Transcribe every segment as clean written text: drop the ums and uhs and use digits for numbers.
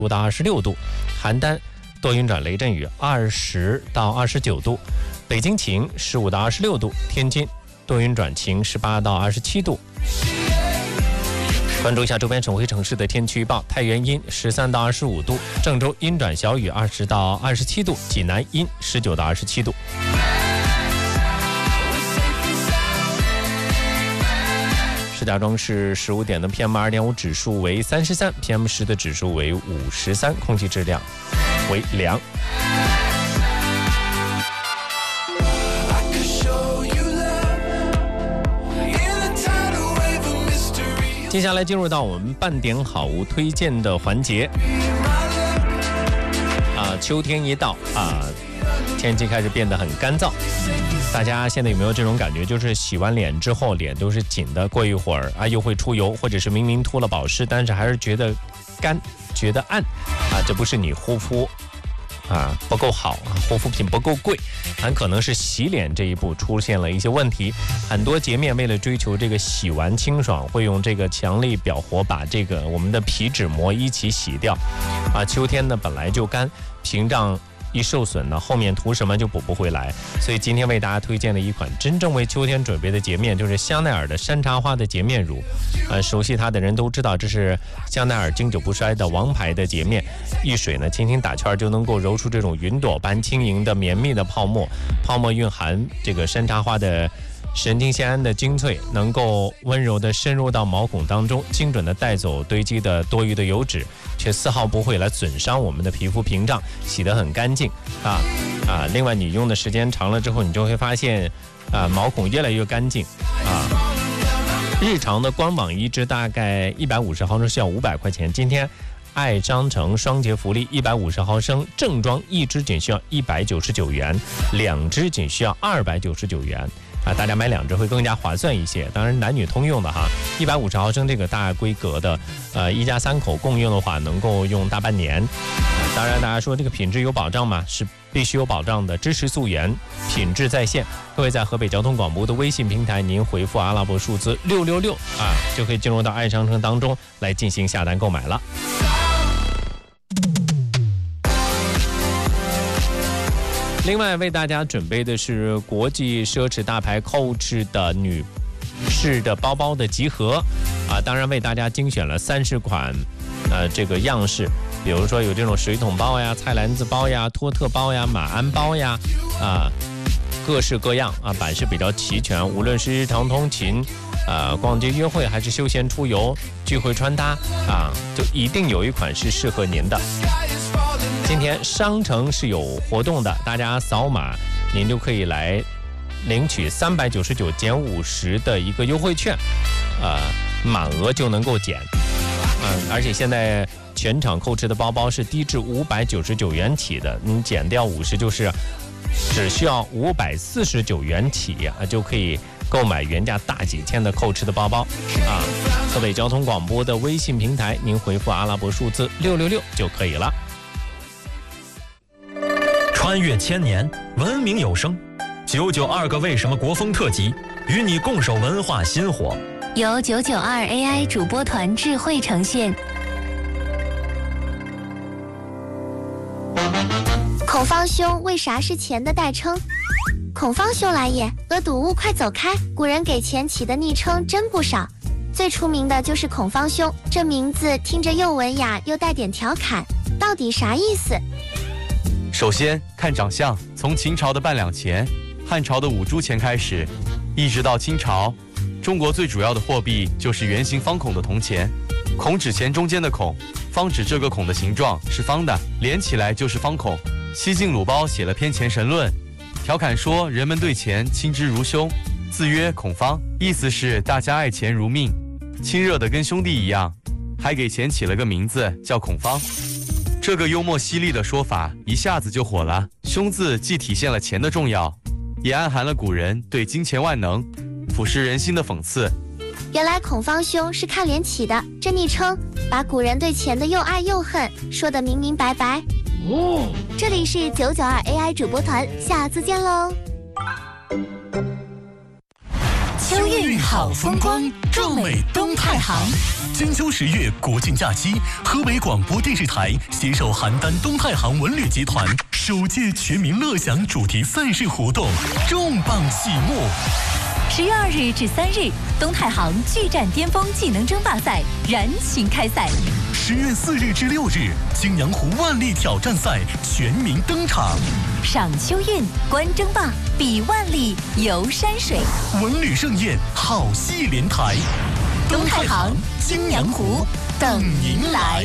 15到26度，邯郸多云转雷阵雨20到29度，北京晴15到26度，天津多云转晴18到27度。关注一下周边省会城市的天气预报：太原阴13到25度，郑州阴转小雨20到27度，济南阴19到27度。石家庄市15点的 PM2.5 指数为33， PM10 的指数为53，空气质量为良。接下来进入到我们半点好物推荐的环节。秋天一到天气开始变得很干燥，大家现在有没有这种感觉？就是洗完脸之后脸都是紧的，过一会儿又会出油，或者是明明涂了保湿，但是还是觉得干，觉得暗这不是你护肤不够好，护肤品不够贵，很可能是洗脸这一步出现了一些问题。很多洁面为了追求这个洗完清爽，会用这个强力表活把这个我们的皮脂膜一起洗掉秋天呢本来就干，屏障一受损呢，后面涂什么就补不回来。所以今天为大家推荐的一款真正为秋天准备的洁面，就是香奈儿的山茶花的洁面乳。熟悉它的人都知道，这是香奈儿经久不衰的王牌的洁面，一水呢轻轻打圈就能够揉出这种云朵般轻盈的绵密的泡沫，泡沫蕴含这个山茶花的神经酰胺的精粹，能够温柔地深入到毛孔当中，精准地带走堆积的多余的油脂，却丝毫不会来损伤我们的皮肤屏障，洗得很干净另外你用的时间长了之后，你就会发现毛孔越来越干净日常的官网一支大概150毫升需要500块钱，今天爱商城双节福利，150毫升正装一支仅需要199元，2支仅需要299元大家买2支会更加划算一些，当然男女通用的150毫升这个大规格的一家3口共用的话能够用大半年当然大家说这个品质有保障嘛，是必须有保障的，支持溯源，品质在线。各位在河北交通广播的微信平台，您回复阿拉伯数字666就可以进入到爱商城当中来进行下单购买了。另外为大家准备的是国际奢侈大牌 Coach 的女士的包包的集合当然为大家精选了30款这个样式，比如说有这种水桶包呀、菜篮子包呀、托特包呀、马鞍包呀各式各样版式比较齐全，无论是日常通勤逛街约会，还是休闲出游聚会穿搭就一定有一款是适合您的。今天商城是有活动的，大家扫码您就可以来领取399减50的一个优惠券满额就能够减而且现在全场扣吃的包包是低至599元起的，你减掉50就是只需要549元起就可以购买原价大几千的扣吃的包包河北交通广播的微信平台，您回复阿拉伯数字666就可以了。 穿越千年，文明有声，992个为什么国风特辑，与你共守文化薪火， 由992 AI 主播团智慧呈现。孔方兄为啥是钱的代称？孔方兄来也，恶毒物快走开！古人给钱起的昵称真不少，最出名的就是孔方兄，这名字听着又文雅又带点调侃，到底啥意思？ 首先看长相，从秦朝的半两钱、汉朝的5铢钱开始，一直到清朝，中国最主要的货币就是圆形方孔的铜钱。孔指钱中间的孔，方指这个孔的形状是方的，连起来就是方孔。西晋鲁包写了篇《钱神论》，调侃说人们对钱亲之如兄，自曰孔方，意思是大家爱钱如命，亲热的跟兄弟一样，还给钱起了个名字叫孔方。这个幽默犀利的说法一下子就火了。兄字既体现了钱的重要，也暗含了古人对金钱万能、腐蚀人心的讽刺。 原来孔方兄是看脸起的，这昵称把古人对钱的又爱又恨说得明明白白。这里是992 AI 主播团，下次见喽。 秋韵好风光，壮美东太行。金秋10月国庆假期，河北广播电视台携手邯郸东太行文旅集团首届全民乐享主题赛事活动重磅启幕。 10月2日至3日，东太行巨战巅峰技能争霸赛燃情开赛。 10月4日至6日，泾阳湖万历挑战赛全民登场。 赏秋韵，观争霸，比万历，游山水， 文旅盛宴，好戏连台。 东太行，泾阳湖，等您来。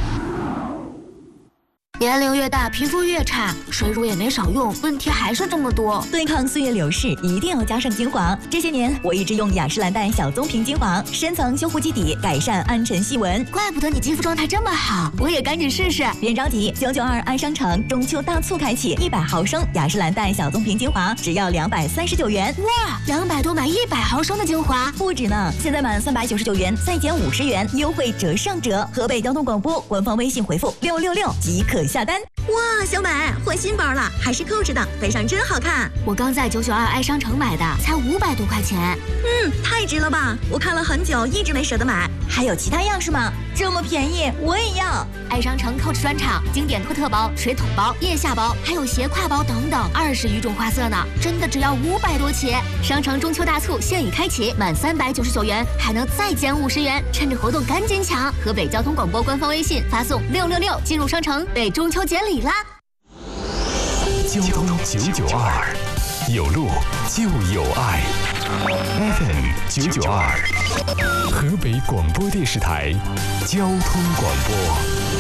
年龄越大，皮肤越差，水乳也没少用，问题还是这么多。 对抗岁月流逝，一定要加上精华。这些年，我一直用雅诗兰黛小棕瓶精华，深层修护基底，改善暗沉细纹。 怪不得你肌肤状态这么好，我也赶紧试试。 别着急，992爱商城中秋大促开启，100毫升雅诗兰黛小棕瓶精华只要239元。 哇，200多买100毫升的精华， 不止呢！现在满399元再减50元，优惠折上折。河北交通广播官方微信回复666即可下单。 哇，小美换新包了，还是扣着的，背上真好看。 我刚在992爱商城买的，才500多块钱。 太值了吧！我看了很久，一直没舍得买。 还有其他样式吗？这么便宜，我也要！ 爱商城 Coach 专场，经典托特包、水桶包、腋下包，还有斜挎包等等，20余种花色呢，真的只要500多起。商城中秋大促现已开启，满399元还能再减50元，趁着活动赶紧抢！河北交通广播官方微信发送666进入商城，为中秋节礼啦！ 交通992，有路就有爱。FM 992，河北广播电视台交通广播。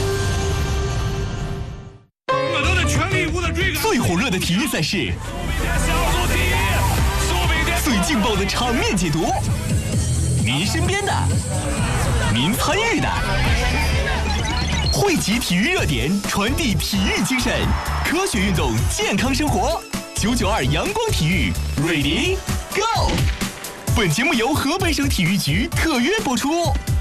我都在全力以赴的追赶。 最火热的体育赛事，最劲爆的场面解读，您身边的，您参与的，汇集体育热点，传递体育精神，科学运动，健康生活。992阳光体育 ，Ready Go！ 本节目由河北省体育局特约播出。